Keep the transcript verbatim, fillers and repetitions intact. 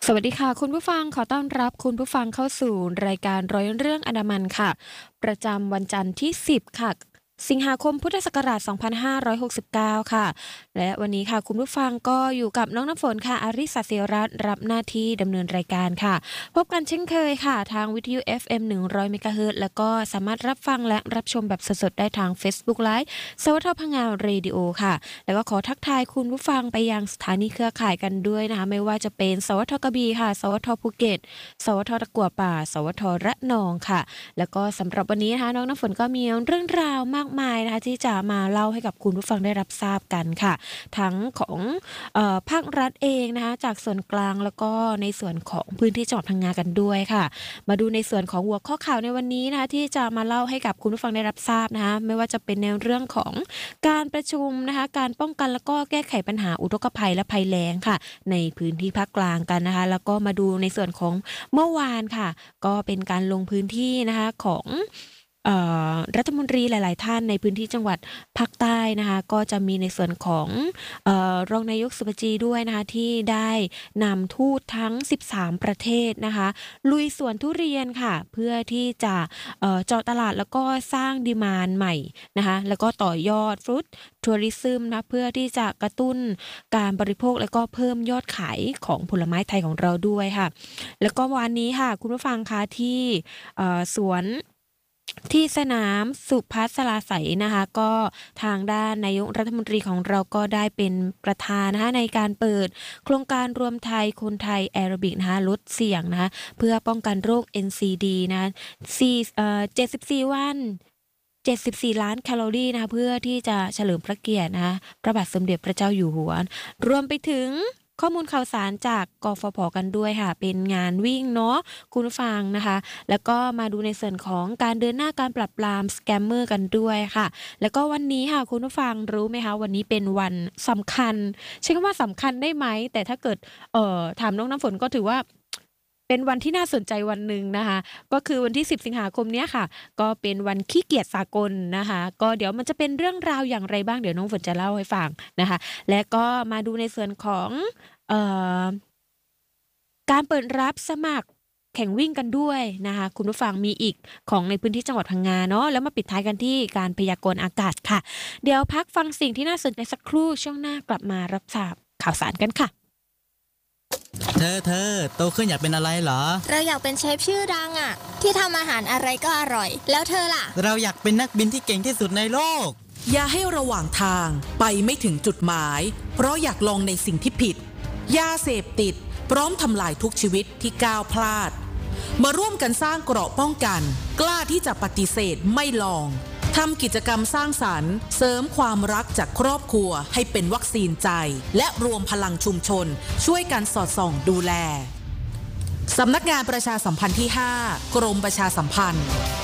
สวัสดีค่ะคุณผู้ฟังขอต้อนรับคุณผู้ฟังเข้าสู่รายการร้อยเรื่องอันดามันค่ะประจำวันจันทร์ที่สิบค่ะสิงหาคมพุทธศักราชสองพันห้าร้อยหกสิบเก้าค่ะและวันนี้ค่ะคุณผู้ฟังก็อยู่กับน้องน้ำฝนค่ะอาริสาศิรัตน์รับหน้าที่ดำเนินรายการค่ะพบกันเช่นเคยค่ะทางวิทยุ เอฟ เอ็ม หนึ่งร้อยเมกะเฮิรตซ์แล้วก็สามารถรับฟังและรับชมแบบสดๆได้ทาง Facebook Live สวทพังงาเรดิโอค่ะแล้วก็ขอทักทายคุณผู้ฟังไปยังสถานีเครือข่ายกันด้วยนะคะไม่ว่าจะเป็นสวทกระบี่ค่ะสวทภูเก็ตสวทตะกั่วป่าสวทระนองค่ะแล้วก็สำหรับวันนี้นะคะน้องน้ำฝนก็มีเรื่องราวมากมายนะคะที่จะมาเล่าให้กับคุณผู้ฟังได้รับทราบกันค่ะทั้งของเอ่อภาครัฐเองนะคะจากส่วนกลางแล้วก็ในส่วนของพื้นที่จังหวัดพังงากันด้วยค่ะมาดูในส่วนของหัวข้อข่าวในวันนี้นะคะที่จะมาเล่าให้กับคุณผู้ฟังได้รับทราบนะคะไม่ว่าจะเป็นในเรื่องของการประชุมนะคะการป้องกันแล้วก็แก้ไขปัญหาอุทกภัยและภัยแล้งค่ะในพื้นที่ภาคกลางกันนะคะแล้วก็มาดูในส่วนของเมื่อวานค่ะก็เป็นการลงพื้นที่นะคะของรัฐมนตรีหลายๆท่านในพื้นที่จังหวัดภาคใต้นะคะก็จะมีในส่วนของเอ่อรองนายกสุปจีด้วยนะคะที่ได้นำทูตทั้งสิบสามประเทศนะคะลุยสวนทุเรียนค่ะเพื่อที่จะเอ่อเจาะตลาดแล้วก็สร้างดีมานด์ใหม่นะคะแล้วก็ต่อยอดฟรุตทัวริซึมนะเพื่อที่จะกระตุ้นการบริโภคแล้วก็เพิ่มยอดขายของผลไม้ไทยของเราด้วยค่ะแล้วก็วันนี้ค่ะคุณผู้ฟังคะที่เอ่อสวนที่สนามสุพัชราไสยนะคะก็ทางด้านนายกรัฐมนตรีของเราก็ได้เป็นประธานนะคะในการเปิดโครงการรวมไทยคนไทยแอโรบิกนะคะลดเสี่ยงนะคะเพื่อป้องกันโรค เอ็น ซี ดี นะคะสี่เอ่อเจ็ดสิบสี่วันเจ็ดสิบสี่ล้านแคลอรี่นะคะเพื่อที่จะเฉลิมพระเกียรตินะคะพระบาทสมเด็จพระเจ้าอยู่หัวรวมไปถึงข้อมูลข่าวสารจากกฟผ.กันด้วยค่ะเป็นงานวิ่งเนาะคุณผู้ฟังนะคะแล้วก็มาดูในส่วนของการเดินหน้าการปราบปรามสแกมเมอร์กันด้วยค่ะแล้วก็วันนี้ค่ะคุณผู้ฟังรู้ไหมคะวันนี้เป็นวันสำคัญใช้คำว่าสำคัญได้ไหมแต่ถ้าเกิดเอ่อถามน้องน้ำฝนก็ถือว่าเป็นวันที่น่าสนใจวันหนึ่งนะคะก็คือวันที่สิบสิงหาคมเนี้ยค่ะก็เป็นวันขี้เกียจสากลนะคะก็เดี๋ยวมันจะเป็นเรื่องราวอย่างไรบ้างเดี๋ยวน้องฝนจะเล่าให้ฟังนะคะและก็มาดูในส่วนของเอ่อการเปิดรับสมัครแข่งวิ่งกันด้วยนะคะคุณผู้ฟังมีอีกของในพื้นที่จังหวัดพังงาเนาะแล้วมาปิดท้ายกันที่การพยากรณ์อากาศค่ะเดี๋ยวพักฟังสิ่งที่น่าสนใจสักครู่ช่วงหน้ากลับมารับทราบข่าวสารกันค่ะเธอเธอโตขึ้นอยากเป็นอะไรเหรอเราอยากเป็นเชฟชื่อดังอ่ะที่ทำอาหารอะไรก็อร่อยแล้วเธอล่ะเราอยากเป็นนักบินที่เก่งที่สุดในโลกอย่าให้ระหว่างทางไปไม่ถึงจุดหมายเพราะอยากลองในสิ่งที่ผิดยาเสพติดพร้อมทำลายทุกชีวิตที่ก้าวพลาดมาร่วมกันสร้างเกราะป้องกันกล้าที่จะปฏิเสธไม่ลองทำกิจกรรมสร้างสรรค์เสริมความรักจากครอบครัวให้เป็นวัคซีนใจและรวมพลังชุมชนช่วยกันสอดส่องดูแลสำนักงานประชาสัมพันธ์ที่ห้ากรมประชาสัมพันธ์